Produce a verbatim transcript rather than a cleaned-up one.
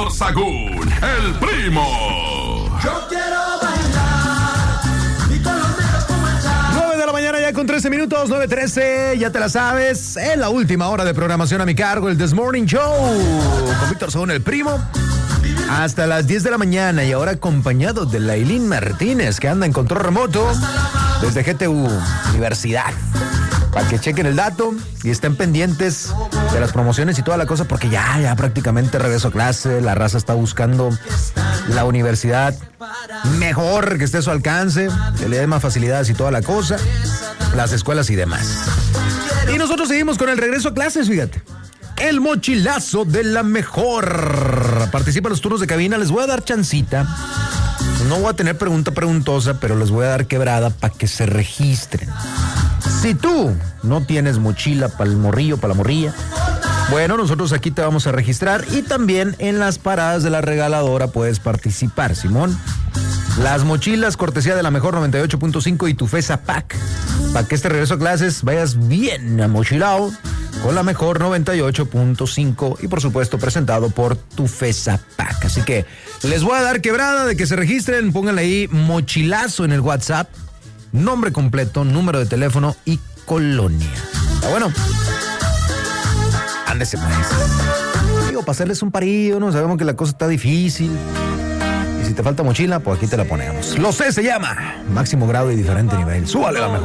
Víctor Sagún, el primo. Yo quiero bailar y con los negros comenzar. nueve de la mañana ya con trece minutos, nueve trece, ya te la sabes. En la última hora de programación a mi cargo, el This Morning Show con Víctor Sagún, el primo. Hasta las diez de la mañana y ahora acompañado de Lailín Martínez, que anda en control remoto desde G T U Universidad. Para que chequen el dato y estén pendientes de las promociones y toda la cosa, porque ya, ya prácticamente regreso a clase. La raza está buscando la universidad mejor, que esté a su alcance, que le dé más facilidades y toda la cosa, las escuelas y demás. Y nosotros seguimos con el regreso a clases, fíjate. El mochilazo de la mejor. Participa en los turnos de cabina, les voy a dar chancita. No voy a tener pregunta preguntosa, pero les voy a dar quebrada para que se registren. Si tú no tienes mochila para el morrillo, para la morrilla, bueno, nosotros aquí te vamos a registrar y también en las paradas de la regaladora puedes participar, Simón. Las mochilas cortesía de la mejor noventa y ocho punto cinco y tu FESA Pack. Para que este regreso a clases vayas bien amochilado con la mejor noventa y ocho punto cinco y por supuesto presentado por tu FESA Pack. Así que les voy a dar quebrada de que se registren, pónganle ahí mochilazo en el WhatsApp, nombre completo, número de teléfono y colonia. ¿Está bueno? Ándese pues. Digo, para hacerles un parillo, ¿no? Sabemos que la cosa está difícil. Y si te falta mochila, pues aquí te la ponemos. Lo sé, se llama máximo grado y diferente nivel. Súbale la mejor.